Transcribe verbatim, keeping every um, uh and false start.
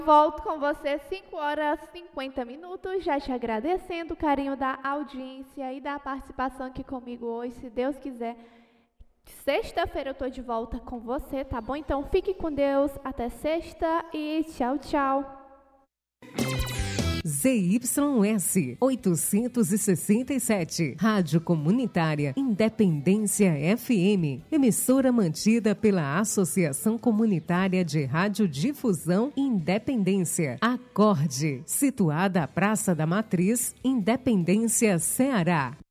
Volto com você cinco horas e cinquenta minutos, já te agradecendo o carinho da audiência e da participação aqui comigo hoje, se Deus quiser. Sexta-feira eu tô de volta com você, tá bom? Então fique com Deus, até sexta e tchau, tchau. Z Y S oitocentos e sessenta e sete, Rádio Comunitária Independência F M, emissora mantida pela Associação Comunitária de Radiodifusão Independência, Acorde, situada à Praça da Matriz, Independência, Ceará.